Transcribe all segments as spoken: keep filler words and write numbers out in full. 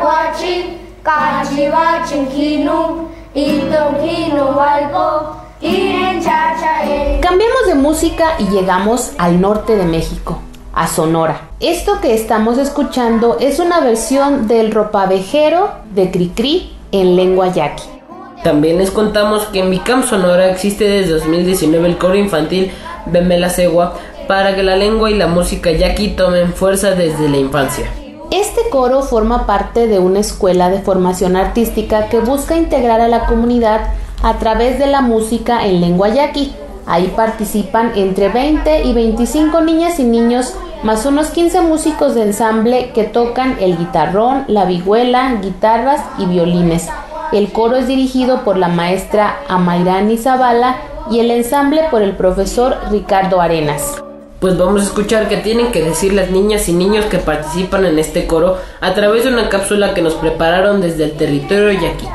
Guachi, Cachivachi, Kinu, Ito, Kinu, Valpo, Iren, Chacha, eh. Cambiamos de música y llegamos al norte de México, a Sonora. Esto que estamos escuchando es una versión del ropavejero de Cricri en lengua yaqui. También les contamos que en Bicam, Sonora, existe desde dos mil diecinueve el coro infantil Bemelacegua para que la lengua y la música yaqui tomen fuerza desde la infancia. Este coro forma parte de una escuela de formación artística que busca integrar a la comunidad a través de la música en lengua yaqui. Ahí participan entre veinte y veinticinco niñas y niños, más unos quince músicos de ensamble que tocan el guitarrón, la vihuela, guitarras y violines. El coro es dirigido por la maestra Amairani Zavala y el ensamble por el profesor Ricardo Arenas. Pues vamos a escuchar qué tienen que decir las niñas y niños que participan en este coro a través de una cápsula que nos prepararon desde el territorio yaqui.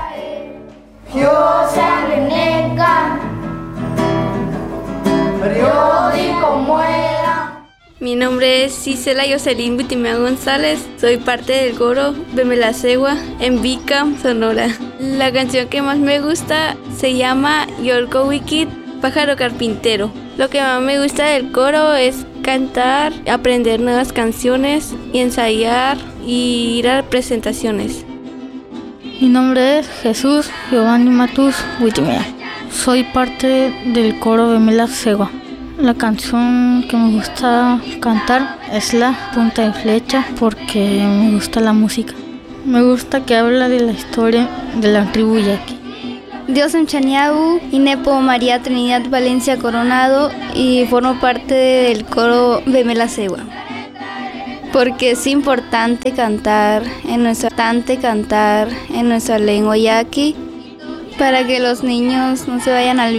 Mi nombre es Cisela Yoselín Butimea González, soy parte del coro Bemelacegua en Bicam, Sonora. La canción que más me gusta se llama Yolco Wikit, Pájaro Carpintero. Lo que más me gusta del coro es cantar, aprender nuevas canciones y ensayar y ir a presentaciones. Mi nombre es Jesús Giovanni Matus Butimea. Soy parte del coro Bemelacegua. La canción que me gusta cantar es La Punta de Flecha porque me gusta la música. Me gusta que habla de la historia de la tribu yaqui. Dios en Chaniabu, Inepo María Trinidad Valencia Coronado y formo parte del coro Bemelacegua. Porque es importante cantar en nuestra, importante cantar en nuestra lengua yaqui para que los niños no se vayan al